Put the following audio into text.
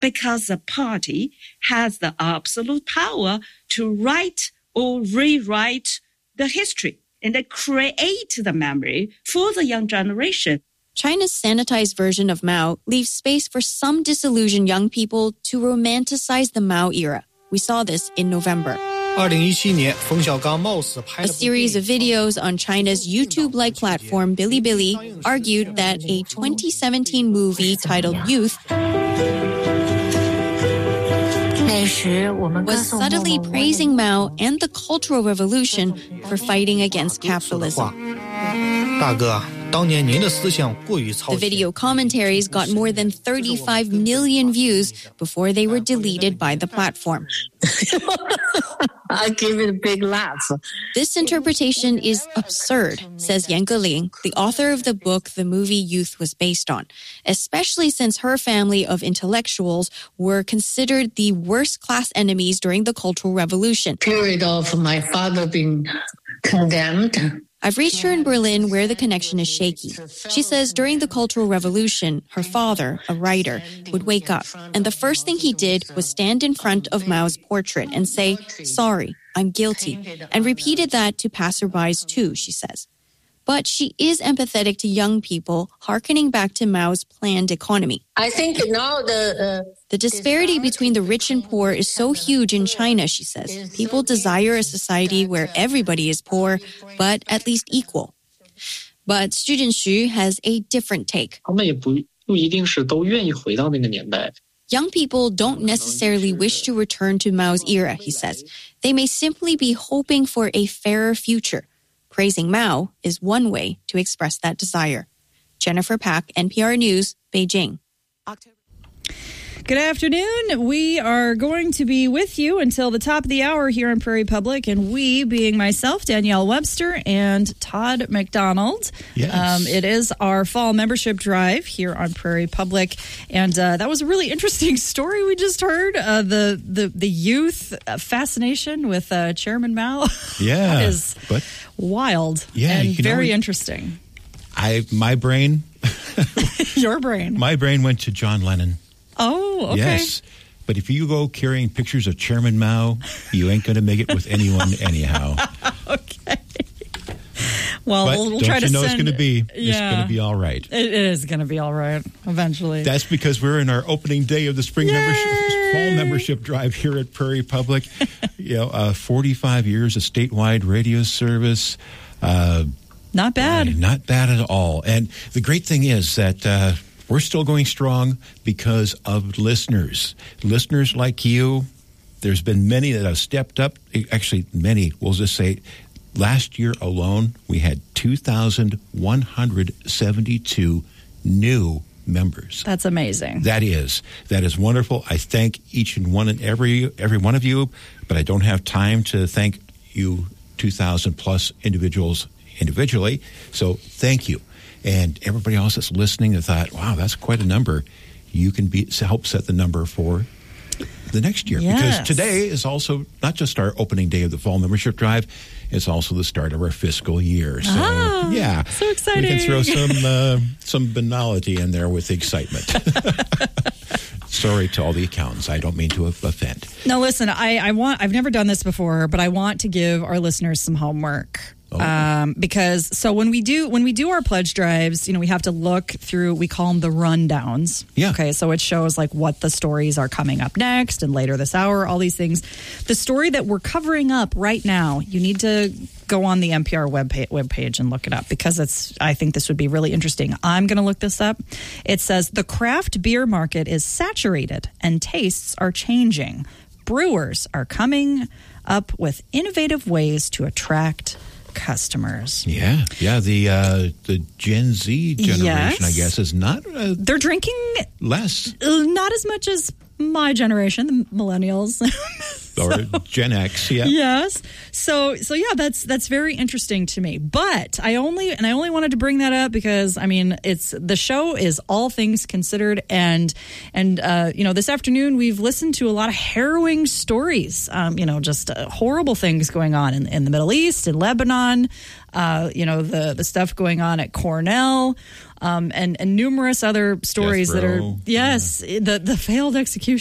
because the party has the absolute power to write or rewrite the history and they create the memory for the young generation. China's sanitized version of Mao leaves space for some disillusioned young people to romanticize the Mao era. We saw this in November. A series of videos on China's YouTube-like platform Bilibili argued that a 2017 movie titled Youth was subtly praising Mao and the Cultural Revolution for fighting against capitalism. The video commentaries got more than 35 million views before they were deleted by the platform. I gave it a big laugh. This interpretation is absurd, says Yan Geling, the author of the book the movie Youth was based on, especially since her family of intellectuals were considered the worst class enemies during the Cultural Revolution. Period of my father being condemned. I've reached her in Berlin where the connection is shaky. She says during the Cultural Revolution, her father, a writer, would wake up, and the first thing he did was stand in front of Mao's portrait and say, "Sorry, I'm guilty," and repeated that to passerbys too, she says. But she is empathetic to young people, hearkening back to Mao's planned economy. I think now the disparity between the rich and poor is so huge in China, she says. People desire a society where everybody is poor, but at least equal. But Student Xu has a different take. Young people don't necessarily wish to return to Mao's era, he says. They may simply be hoping for a fairer future. Praising Mao is one way to express that desire. Jennifer Pak, NPR News, Beijing. Good afternoon. We are going to be with you until the top of the hour here on Prairie Public, and we being myself, Danielle Webster, and Todd McDonald. Yes. It is our fall membership drive here on Prairie Public, and that was a really interesting story we just heard. The youth fascination with Chairman Mao. Yeah, that is wild. Yeah, and very interesting. My brain, your brain, my brain went to John Lennon. Oh, okay. Yes. But if you go carrying pictures of Chairman Mao, you ain't going to make it with anyone anyhow. Okay. Well, but we'll try to send... it's going to be? It's going to be all right. It is going to be all right eventually. That's because we're in our opening day of the spring fall membership drive here at Prairie Public. 45 years of statewide radio service. Not bad. Not bad at all. And the great thing is that we're still going strong because of listeners. Listeners like you. There's been many that have stepped up. Actually, many. We'll just say last year alone, we had 2,172 new members. That's amazing. That is wonderful. I thank each and every one of you, but I don't have time to thank you 2,000 plus individuals individually. So thank you. And everybody else that's listening that thought, wow, that's quite a number. You can help set the number for the next year. Yes. Because today is also not just our opening day of the fall membership drive, it's also the start of our fiscal year. So, yeah. So exciting. We can throw some banality in there with excitement. Sorry to all the accountants. I don't mean to offend. No, listen, I've never done this before, but I want to give our listeners some homework. Because when we do our pledge drives, we have to look through, we call them the rundowns. Yeah. Okay. So it shows like what the stories are coming up next and later this hour, all these things. The story that we're covering up right now, you need to go on the NPR webpage and look it up because I think this would be really interesting. I'm going to look this up. It says the craft beer market is saturated and tastes are changing. Brewers are coming up with innovative ways to attract customers. Yeah. The Gen Z generation, yes. I guess, is not. They're drinking less, not as much as my generation, the millennials. Or Gen X, yeah. Yes. So yeah, that's very interesting to me. But I only wanted to bring that up because the show is all things considered, and this afternoon we've listened to a lot of harrowing stories. Just horrible things going on in the Middle East, in Lebanon. The stuff going on at Cornell. and numerous other stories Death that are row. the failed execution.